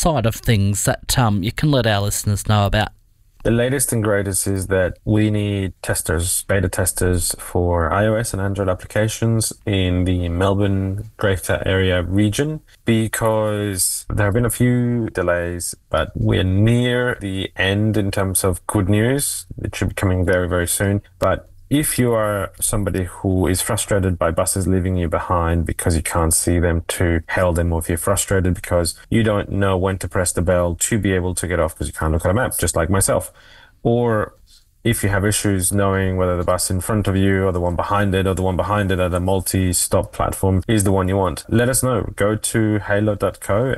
side of things that you can let our listeners know about? The latest and greatest is that we need testers, beta testers for iOS and Android applications in the Melbourne Greater Area region, because there have been a few delays, but we're near the end in terms of good news. It should be coming very, very soon. But if you are somebody who is frustrated by buses leaving you behind because you can't see them to hail them, or if you're frustrated because you don't know when to press the bell to be able to get off because you can't look at a map, just like myself, or if you have issues knowing whether the bus in front of you or the one behind it or the one behind it at a multi-stop platform is the one you want, let us know. Go to hailo.co,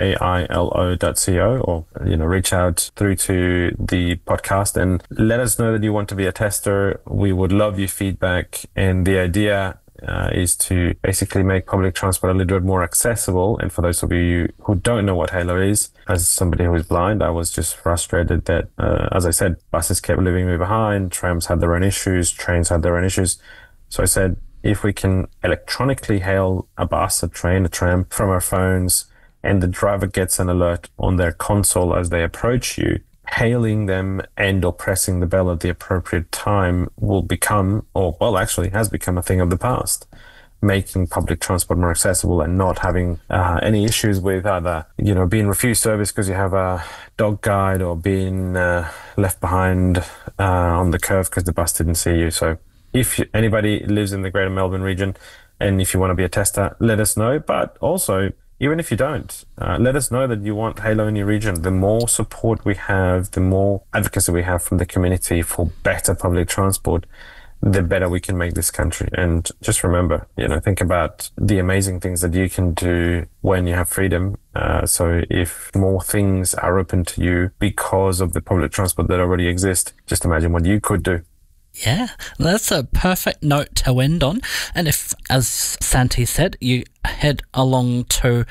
hailo.co, or reach out through to the podcast and let us know that you want to be a tester. We would love your feedback, and the idea is to basically make public transport a little bit more accessible. And for those of you who don't know what Hailo is, as somebody who is blind, I was just frustrated that, as I said, buses kept leaving me behind, trams had their own issues, trains had their own issues. So I said, if we can electronically hail a bus, a train, a tram from our phones, and the driver gets an alert on their console as they approach you, hailing them and or pressing the bell at the appropriate time will become, actually has become, a thing of the past, making public transport more accessible and not having any issues with either, being refused service because you have a dog guide, or being left behind on the curve because the bus didn't see you. So if anybody lives in the Greater Melbourne region and if you want to be a tester, let us know. But also, even if you don't, let us know that you want Hailo in your region. The more support we have, the more advocacy we have from the community for better public transport, the better we can make this country. And just remember, think about the amazing things that you can do when you have freedom. So if more things are open to you because of the public transport that already exists, just imagine what you could do. Yeah, that's a perfect note to end on. And if, as Santi said, you head along to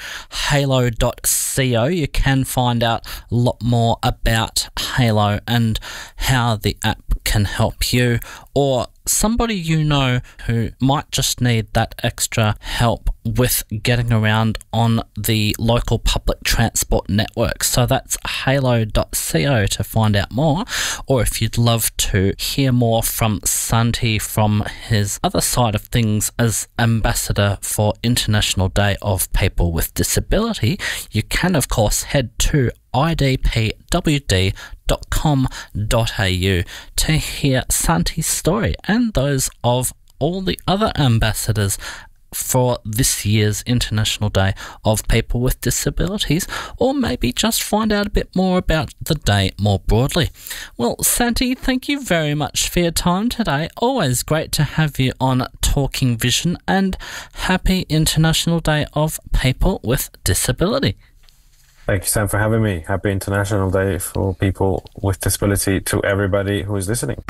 hailo.co, you can find out a lot more about Hailo and how the app can help you, or somebody you know who might just need that extra help with getting around on the local public transport network. So that's hailo.co to find out more. Or if you'd love to hear more from Santi from his other side of things as ambassador for International Day of People with Disability, you can of course head to idpwd.com.au to hear Santi's story and those of all the other ambassadors for this year's International Day of People with Disabilities, or maybe just find out a bit more about the day more broadly. Well, Santi, thank you very much for your time today. Always great to have you on Talking Vision, and happy International Day of People with Disability. Thank you, Sam, for having me. Happy International Day for People with Disability to everybody who is listening.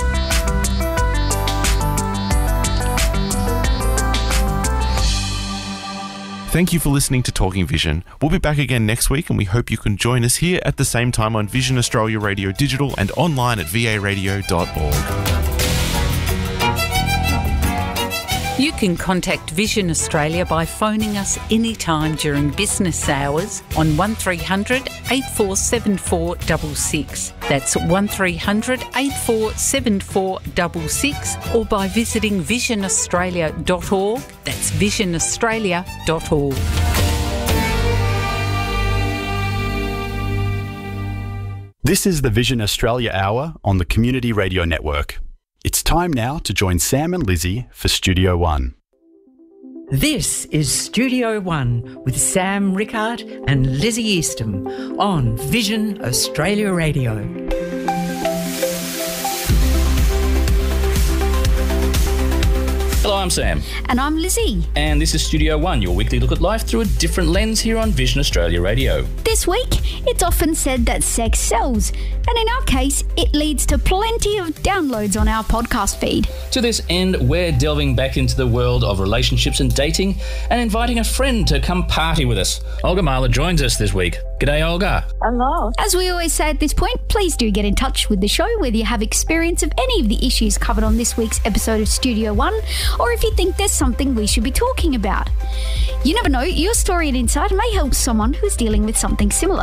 Thank you for listening to Talking Vision. We'll be back again next week, and we hope you can join us here at the same time on Vision Australia Radio Digital and online at varadio.org. You can contact Vision Australia by phoning us anytime during business hours on 1300 847466. That's 1300 847466, or by visiting visionaustralia.org. That's visionaustralia.org. This is the Vision Australia Hour on the Community Radio Network. It's time now to join Sam and Lizzie for Studio One. This is Studio One with Sam Rickard and Lizzie Eastham on Vision Australia Radio. Hello, I'm Sam. And I'm Lizzie. And this is Studio One, your weekly look at life through a different lens here on Vision Australia Radio. This week, it's often said that sex sells, and in our case, it leads to plenty of downloads on our podcast feed. To this end, we're delving back into the world of relationships and dating and inviting a friend to come party with us. Olga Marla joins us this week. G'day, Olga. Hello. As we always say at this point, please do get in touch with the show whether you have experience of any of the issues covered on this week's episode of Studio One, or if you think there's something we should be talking about. You never know, your story and insight may help someone who's dealing with something similar.